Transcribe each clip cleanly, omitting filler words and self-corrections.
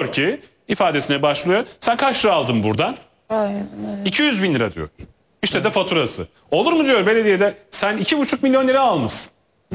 diyor ki ifadesine başlıyor. Sen kaç lira aldın buradan? Aynen öyle. 200 bin lira diyor. İşte de faturası. Olur mu diyor belediyede, sen 2,5 milyon lira almışsın.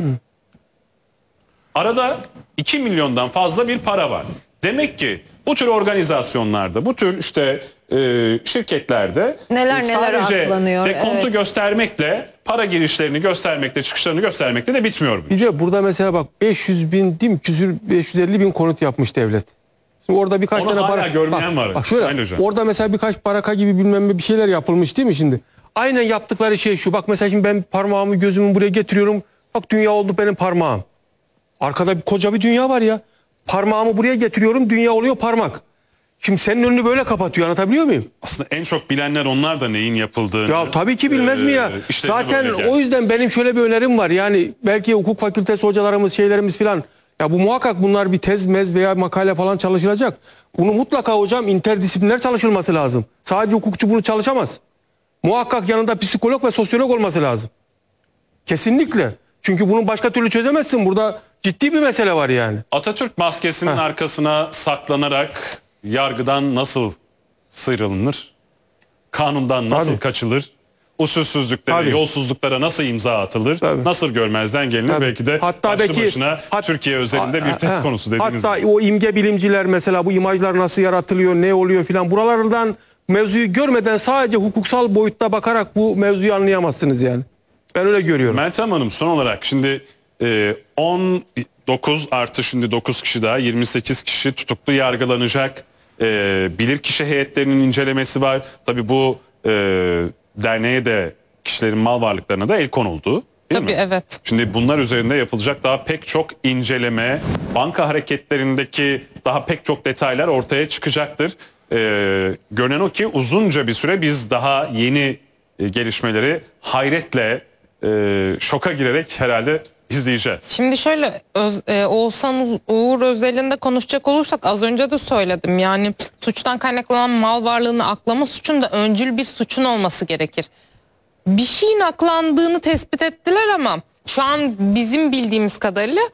Arada 2 milyondan fazla bir para var. Demek ki bu tür organizasyonlarda, bu tür işte şirketlerde Neler sadece aklanıyor, dekontu evet. göstermekle, para girişlerini göstermekle, çıkışlarını göstermekle de bitmiyor. Bir de burada mesela bak 500 bin değil mi? 550 bin konut yapmış devlet. Şimdi orada birkaç Onu tane hala para görmeyen var. Bak şöyle, İsmail Hocam. orada mesela birkaç baraka gibi bilmem ne bir şeyler yapılmış değil mi şimdi? Aynen yaptıkları şey şu. Bak mesela şimdi ben parmağımı gözümü buraya getiriyorum. Bak dünya oldu benim parmağım. Arkada koca bir dünya var ya. Parmağımı buraya getiriyorum, dünya oluyor parmak. Şimdi senin önünü böyle kapatıyor, anlatabiliyor muyum? Aslında en çok bilenler onlar da neyin yapıldığını. Ya tabii ki bilmez mi ya? işlerini Zaten böyle o yüzden benim şöyle bir önerim var. Yani belki hukuk fakültesi hocalarımız, şeylerimiz filan. Ya bu muhakkak bunlar bir tez mez veya makale falan çalışılacak. Bunu mutlaka hocam interdisipliner çalışılması lazım. Sadece hukukçu bunu çalışamaz. Muhakkak yanında psikolog ve sosyolog olması lazım. Kesinlikle. Çünkü bunu başka türlü çözemezsin. Burada ciddi bir mesele var yani. Atatürk maskesinin arkasına saklanarak yargıdan nasıl sıyrılınır? Kanundan nasıl Tabii. kaçılır? Usulsüzlüklere, Tabii. yolsuzluklara nasıl imza atılır? Tabii. Nasıl görmezden gelinir? Tabii. Belki de Hatta başlı belki- başına Türkiye özelinde bir test konusu dediğiniz Hatta gibi. o imge bilimciler mesela bu imajlar nasıl yaratılıyor, ne oluyor filan. Buralardan mevzuyu görmeden sadece hukuksal boyutta bakarak bu mevzuyu anlayamazsınız yani. Ben öyle görüyorum. Meltem Hanım son olarak şimdi 19 artı şimdi 9 kişi daha 28 kişi tutuklu yargılanacak. Bilirkişi heyetlerinin incelemesi var. Tabii bu derneğe de kişilerin mal varlıklarına da el konuldu. Değil Tabii mi? evet. Şimdi bunlar üzerinde yapılacak daha pek çok inceleme, banka hareketlerindeki daha pek çok detaylar ortaya çıkacaktır. Görünen o ki uzunca bir süre biz daha yeni gelişmeleri hayretle, şoka girerek herhalde izleyeceğiz. Şimdi şöyle Oğuzhan Uğur özelinde konuşacak olursak az önce de söyledim. Yani suçtan kaynaklanan mal varlığını aklama suçunda öncül bir suçun olması gerekir. Bir şeyin aklandığını tespit ettiler ama şu an bizim bildiğimiz kadarıyla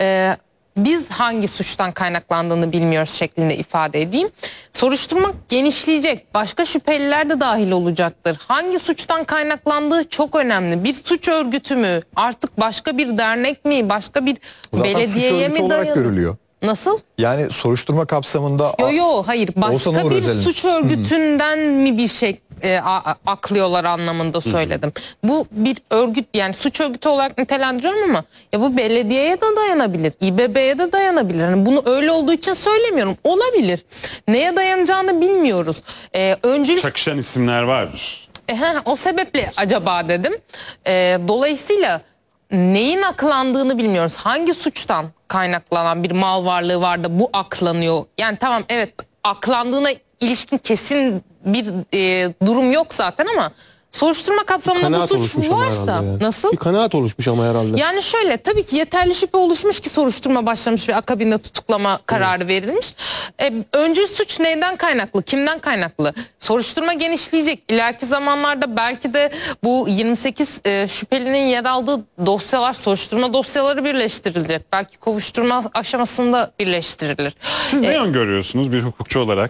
biz hangi suçtan kaynaklandığını bilmiyoruz şeklinde ifade edeyim. Soruşturma genişleyecek. Başka şüpheliler de dahil olacaktır. Hangi suçtan kaynaklandığı çok önemli. Bir suç örgütü mü? Artık başka bir dernek mi? Başka bir Zaten belediyeye suç örgütü mi olarak dayanıyor? görülüyor. Nasıl? Yani soruşturma kapsamında Yo hayır. Oğuzhan Başka Uğur bir özelinde. suç örgütünden mi bir şey aklıyorlar anlamında söyledim. Bu bir örgüt, yani suç örgütü olarak nitelendiriyorum ama ya bu belediyeye de dayanabilir, İBB'ye de dayanabilir. Yani bunu öyle olduğu için söylemiyorum. Olabilir. Neye dayanacağını bilmiyoruz. Öncülük Çakışan isimler var. o sebeple acaba dedim. Dolayısıyla neyin aklandığını bilmiyoruz. Hangi suçtan kaynaklanan bir mal varlığı var da bu aklanıyor? Yani tamam evet aklandığına ilişkin kesin bir durum yok zaten ama soruşturma kapsamında bu Kanaat suç oluşmuş ama varsa herhalde yani. nasıl? Bir kanaat oluşmuş ama herhalde. Yani şöyle tabii ki yeterli şüphe oluşmuş ki soruşturma başlamış ve akabinde tutuklama kararı verilmiş. Öncül suç neyden kaynaklı? Kimden kaynaklı? Soruşturma genişleyecek. İleriki zamanlarda belki de bu 28 şüphelinin yer aldığı dosyalar, soruşturma dosyaları birleştirilecek. Belki kovuşturma aşamasında birleştirilir. Siz ne öngörüyorsunuz bir hukukçu olarak?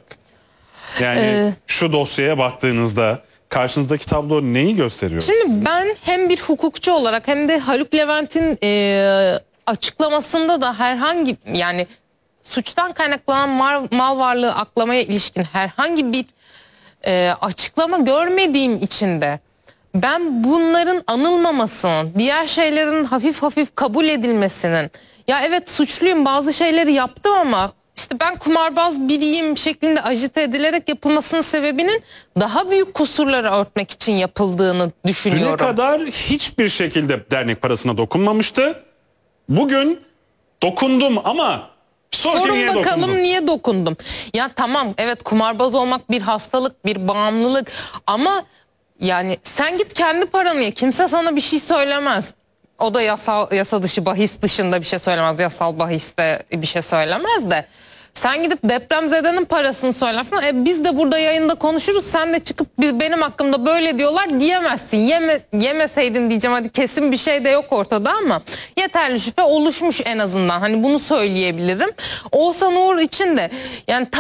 Yani şu dosyaya baktığınızda karşınızdaki tablo neyi gösteriyor? Şimdi ben hem bir hukukçu olarak hem de Haluk Levent'in açıklamasında da herhangi yani suçtan kaynaklanan mal varlığı aklamaya ilişkin herhangi bir açıklama görmediğim için de ben bunların anılmamasının, diğer şeylerin hafif hafif kabul edilmesinin, ya evet suçluyum bazı şeyleri yaptım ama işte ben kumarbaz biriyim şeklinde ajite edilerek yapılmasının sebebinin daha büyük kusurları örtmek için yapıldığını Düne düşünüyorum. kadar hiçbir şekilde dernek parasına dokunmamıştı. Bugün dokundum ama Sorun niye bakalım dokundum? niye dokundum? Ya tamam evet kumarbaz olmak bir hastalık, bir bağımlılık ama yani sen git kendi paranı ye. Kimse sana bir şey söylemez. O da yasa dışı bahis dışında bir şey söylemez. Yasal bahiste bir şey söylemez de. Sen gidip depremzedenin parasını söylersin. Biz de burada yayında konuşuruz. Sen de çıkıp benim hakkımda böyle diyorlar diyemezsin. Yemeseydin diyeceğim, hadi kesin bir şey de yok ortada ama yeterli şüphe oluşmuş en azından. Hani bunu söyleyebilirim. Oğuzhan Uğur için de yani